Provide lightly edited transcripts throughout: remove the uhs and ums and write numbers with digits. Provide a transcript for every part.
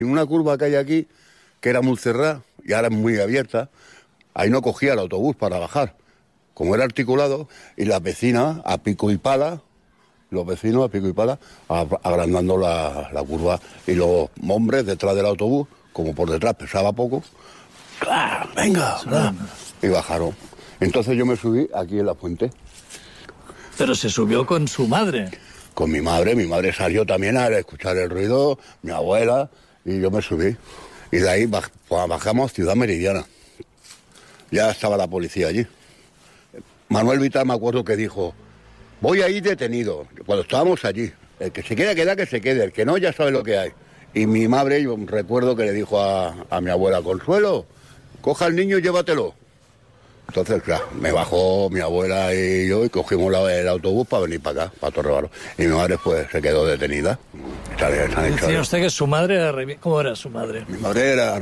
En una curva que hay aquí, que era muy cerrada y ahora es muy abierta, ahí no cogía el autobús para bajar. Como era articulado, y las vecinas a pico y pala, los vecinos a pico y pala, agrandando la curva. Y los hombres detrás del autobús, como por detrás pesaba poco, ¡claro! ¡Venga! ¡Bla! Y bajaron. Entonces yo me subí aquí en la fuente. Pero se subió con su madre. Con mi madre salió también a escuchar el ruido, mi abuela, y yo me subí. Y de ahí bajamos Ciudad Meridiana. Ya estaba la policía allí. Manuel Vital me acuerdo que dijo, voy a ir detenido, cuando estábamos allí. El que se quiera quedar, que se quede, el que no ya sabe lo que hay. Y mi madre, yo recuerdo que le dijo a mi abuela, Consuelo, coja al niño y llévatelo. Entonces, claro, me bajó mi abuela y yo y cogimos el autobús para venir para acá, para Torre Baró. Y mi madre pues se quedó detenida. Decía usted que su madre era... ¿Cómo era su madre? Mi madre era...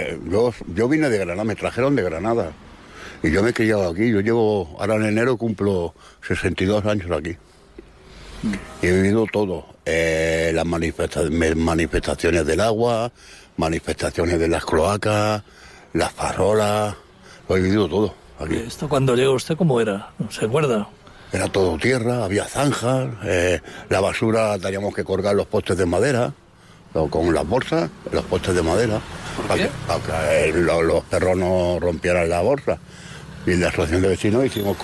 yo vine de Granada, me trajeron de Granada. Y yo me he criado aquí. Yo llevo... Ahora en enero cumplo 62 años aquí. Y he vivido todo. Las manifestaciones del agua, manifestaciones de las cloacas, las farolas... Lo he vivido todo aquí. ¿Esto cuando llegó usted cómo era? ¿Se acuerda? Era todo tierra, había zanjas, la basura teníamos que colgar los postes de madera, con las bolsas, los postes de madera, para que los perros no rompieran la bolsa. Y en la asociación de vecinos hicimos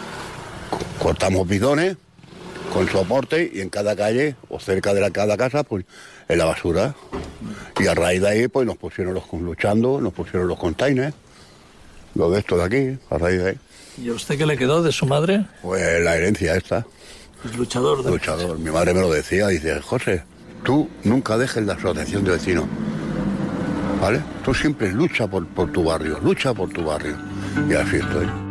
cortamos bidones con soporte y en cada calle o cerca de cada casa, pues en la basura. Y a raíz de ahí, pues nos pusieron los containers. Lo de esto de aquí, a raíz de ahí. ¿Y a usted qué le quedó de su madre? Pues la herencia esta. Es luchador. Luchador. Mi madre me lo decía, dice, José, tú nunca dejes la asociación de vecinos, ¿vale? Tú siempre lucha por tu barrio, lucha por tu barrio. Y así estoy.